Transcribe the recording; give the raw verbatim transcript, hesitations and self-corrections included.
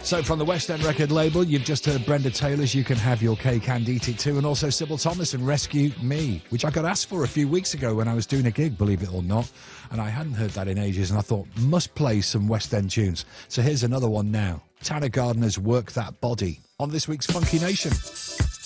So from the West End record label, you've just heard Brenda Taylor's You Can Have Your Cake and Eat It Too, and also Sybil Thomas and Rescue Me, which I got asked for a few weeks ago when I was doing a gig, believe it or not, and I hadn't heard that in ages, and I thought, must play some West End tunes. So here's another one now. Tanner Gardner's Work That Body on this week's Funky Nation.